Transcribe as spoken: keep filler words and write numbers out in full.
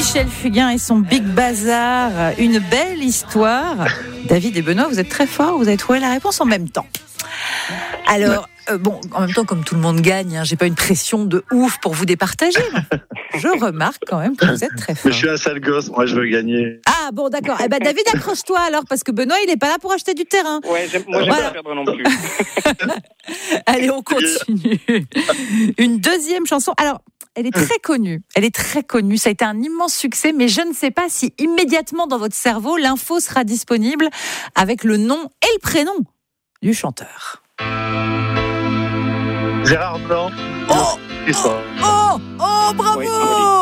Michel Fugain et son Big Bazar, une belle histoire. David et Benoît, vous êtes très forts, vous avez trouvé la réponse en même temps. Alors, euh, bon, en même temps, comme tout le monde gagne, hein, j'ai pas une pression de ouf pour vous départager. Je remarque quand même que vous êtes très fort. Mais je suis un sale gosse, moi je veux gagner. Ah bon, d'accord. Eh ben David, accroche-toi alors, parce que Benoît, il n'est pas là pour acheter du terrain. Ouais, j'aime, moi j'aime Voilà. pas perdre non plus. Allez, on continue. Une deuxième chanson. Alors, elle est très connue. Elle est très connue. Ça a été un immense succès, mais je ne sais pas si immédiatement dans votre cerveau, l'info sera disponible avec le nom et le prénom du chanteur. Gérard Blanc. Oh, C'est ça. oh, oh, bravo! Oui,